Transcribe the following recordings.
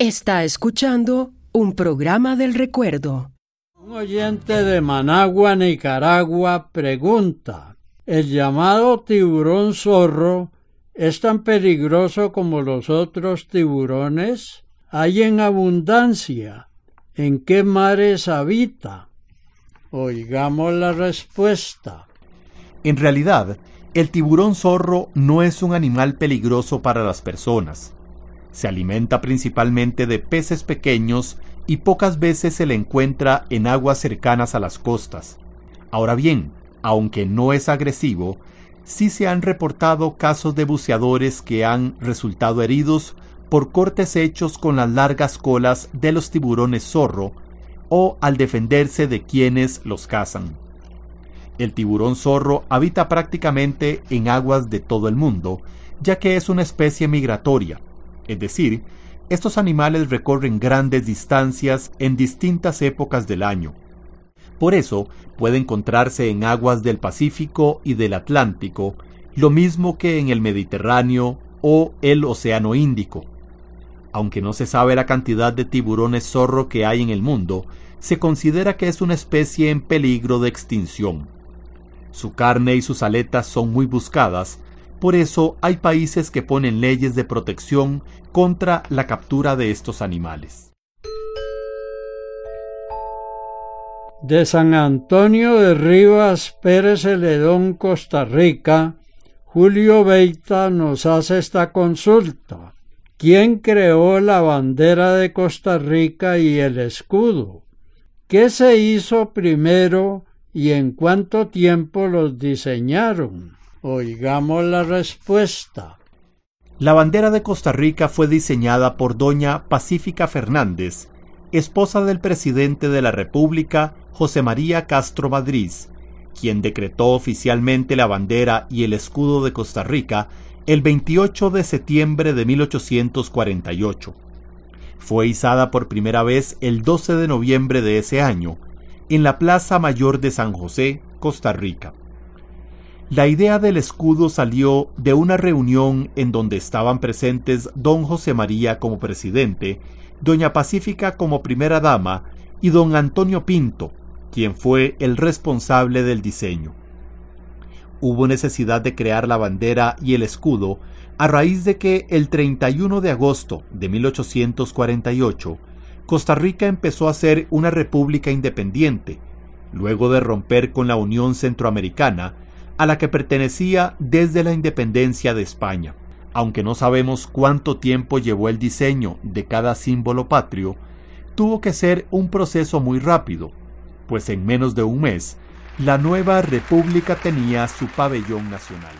Está escuchando un programa del recuerdo. Un oyente de Managua, Nicaragua, pregunta: ¿el llamado tiburón zorro es tan peligroso como los otros tiburones? ¿Hay en abundancia? ¿En qué mares habita? Oigamos la respuesta. En realidad, el tiburón zorro no es un animal peligroso para las personas. Se alimenta principalmente de peces pequeños y pocas veces se le encuentra en aguas cercanas a las costas. Ahora bien, aunque no es agresivo, sí se han reportado casos de buceadores que han resultado heridos por cortes hechos con las largas colas de los tiburones zorro o al defenderse de quienes los cazan. El tiburón zorro habita prácticamente en aguas de todo el mundo, ya que es una especie migratoria, es decir, estos animales recorren grandes distancias en distintas épocas del año. Por eso puede encontrarse en aguas del Pacífico y del Atlántico, lo mismo que en el Mediterráneo o el Océano Índico. Aunque no se sabe la cantidad de tiburones zorro que hay en el mundo, se considera que es una especie en peligro de extinción. Su carne y sus aletas son muy buscadas, por eso hay países que ponen leyes de protección contra la captura de estos animales. De San Antonio de Rivas, Pérez Celedón, Costa Rica, Julio Beita nos hace esta consulta: ¿quién creó la bandera de Costa Rica y el escudo? ¿Qué se hizo primero y en cuánto tiempo los diseñaron? Oigamos la respuesta. La bandera de Costa Rica fue diseñada por doña Pacífica Fernández, esposa del presidente de la República, José María Castro Madrid, quien decretó oficialmente la bandera y el escudo de Costa Rica el 28 de septiembre de 1848. Fue izada por primera vez el 12 de noviembre de ese año, en la Plaza Mayor de San José, Costa Rica. La idea del escudo salió de una reunión en donde estaban presentes don José María como presidente, doña Pacífica como primera dama y don Antonio Pinto, quien fue el responsable del diseño. Hubo necesidad de crear la bandera y el escudo a raíz de que el 31 de agosto de 1848 Costa Rica empezó a ser una república independiente, luego de romper con la Unión Centroamericana, a la que pertenecía desde la independencia de España. Aunque no sabemos cuánto tiempo llevó el diseño de cada símbolo patrio, tuvo que ser un proceso muy rápido, pues en menos de un mes, la nueva república tenía su pabellón nacional.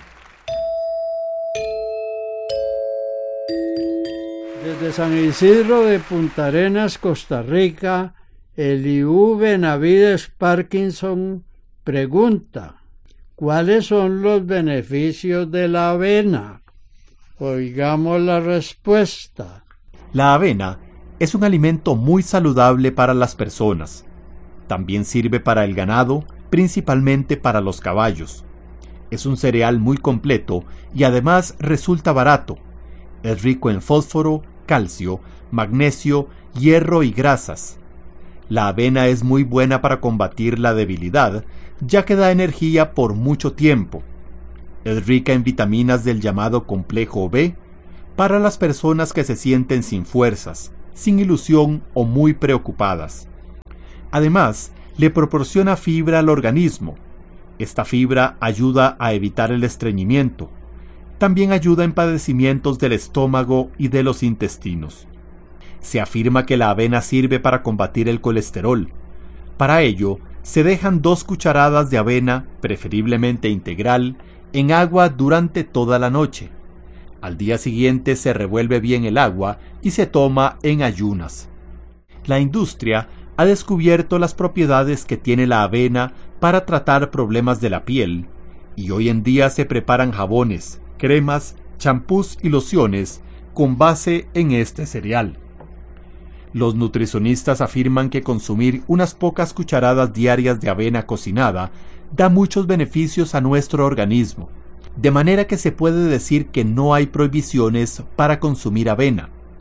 Desde San Isidro de Punta Arenas, Costa Rica, Eliú Benavides Parkinson pregunta: ¿cuáles son los beneficios de la avena? Oigamos la respuesta. La avena es un alimento muy saludable para las personas. También sirve para el ganado, principalmente para los caballos. Es un cereal muy completo y además resulta barato. Es rico en fósforo, calcio, magnesio, hierro y grasas. La avena es muy buena para combatir la debilidad, ya que da energía por mucho tiempo. Es rica en vitaminas del llamado complejo B, para las personas que se sienten sin fuerzas, sin ilusión o muy preocupadas. Además, le proporciona fibra al organismo. Esta fibra ayuda a evitar el estreñimiento. También ayuda en padecimientos del estómago y de los intestinos. Se afirma que la avena sirve para combatir el colesterol. Para ello, se dejan 2 cucharadas de avena, preferiblemente integral, en agua durante toda la noche. Al día siguiente se revuelve bien el agua y se toma en ayunas. La industria ha descubierto las propiedades que tiene la avena para tratar problemas de la piel, y hoy en día se preparan jabones, cremas, champús y lociones con base en este cereal. Los nutricionistas afirman que consumir unas pocas cucharadas diarias de avena cocinada da muchos beneficios a nuestro organismo, de manera que se puede decir que no hay prohibiciones para consumir avena.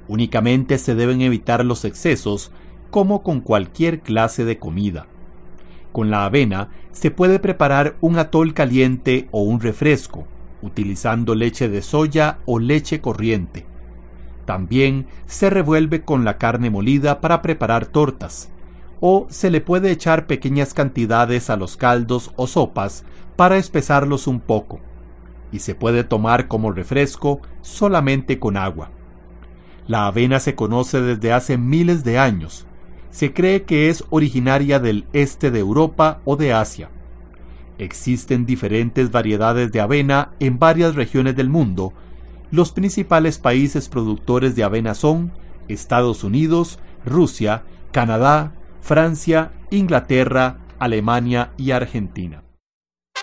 Únicamente se deben evitar los excesos, como con cualquier clase de comida. Con la avena se puede preparar un atol caliente o un refresco, utilizando leche de soya o leche corriente. También se revuelve con la carne molida para preparar tortas, o se le puede echar pequeñas cantidades a los caldos o sopas para espesarlos un poco, y se puede tomar como refresco solamente con agua. La avena se conoce desde hace miles de años. Se cree que es originaria del este de Europa o de Asia. Existen diferentes variedades de avena en varias regiones del mundo. Los principales países productores de avena son Estados Unidos, Rusia, Canadá, Francia, Inglaterra, Alemania y Argentina.